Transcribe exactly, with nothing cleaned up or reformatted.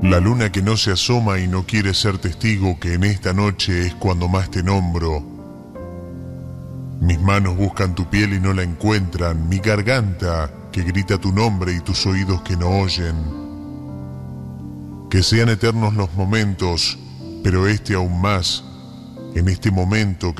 La luna que no se asoma y no quiere ser testigo que en esta noche es cuando más te nombro. Mis manos buscan tu piel y no la encuentran, mi garganta que grita tu nombre y tus oídos que no oyen. Que sean eternos los momentos, pero este aún más, en este momento que